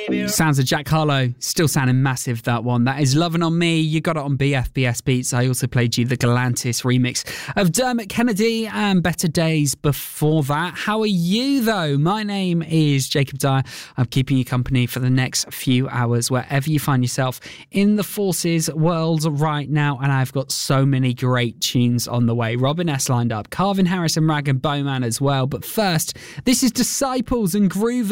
Sounds of Jack Harlow, still sounding massive, that one. That is Lovin' On Me. You got it on BFBS Beats. I also played you the Galantis remix of Dermot Kennedy and Better Days before that. How are you, though? My name is Jacob Dyer. I'm keeping you company for the next few hours, wherever you find yourself in the Forces world right now. And I've got so many great tunes on the way. Robin S. lined up, Calvin Harris and Rag and Bowman as well. But first, this is Disciples and Groove